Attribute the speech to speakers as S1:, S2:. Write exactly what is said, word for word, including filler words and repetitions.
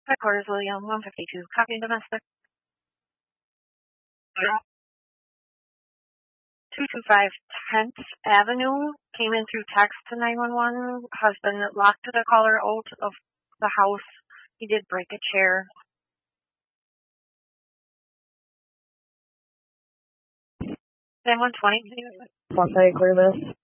S1: Headquarters, William, one fifty-two. Copy and domestic. two two five tenth Avenue. Came in through text to nine one one. Husband locked the caller out of the house. He did break a chair. ten one twenty.
S2: Once I clear this.